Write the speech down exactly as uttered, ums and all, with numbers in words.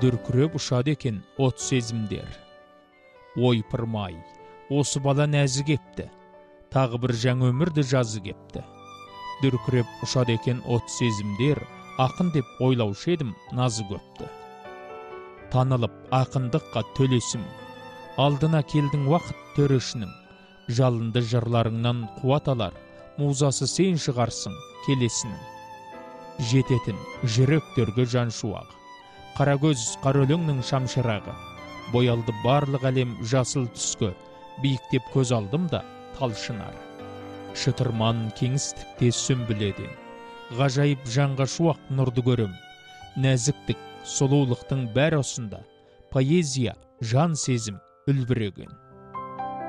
дүркіреп ұшады екен от сезімдер. Ойпырмай, осы бала нәзі кепті, тағы бір жаңа өмірді жазы кепті. Дүркіреп ұшады екен от сезімдер, ақын деп ойлаушы едім назы көпті. Танылып ақындыққа төлесім, алдына келдің уақыт төрешінің, жалынды жырларыңнан қуат алар, музасы сен шығарсың келесінің. Жететін жүректерге жан шуағы, қара көз қара өлеңнің шамшырағы, боялды барлық әлем жасыл түске, биіктеп көз алдым да талшынар. Шытырман кеңістікте сүмбіледен, ғажайып жанға шуақ нұрды көрем. Нәзіктік, сұлулықтың бәрі осында, поэзия, жан сезім үлбіреген.